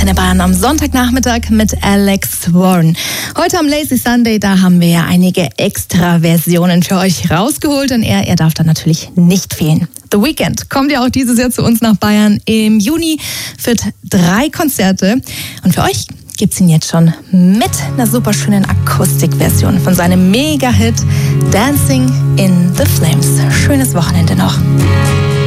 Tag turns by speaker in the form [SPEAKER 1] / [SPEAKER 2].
[SPEAKER 1] Antenne Bayern am Sonntagnachmittag mit Alex Warren. Heute am Lazy Sunday, da haben wir ja einige Extra-Versionen für euch rausgeholt und er darf da natürlich nicht fehlen. The Weeknd kommt ja auch dieses Jahr zu uns nach Bayern. Im Juni führt 3 Konzerte und für euch gibt's ihn jetzt schon mit einer super schönen Akustikversion von seinem Mega-Hit Dancing in the Flames. Schönes Wochenende noch.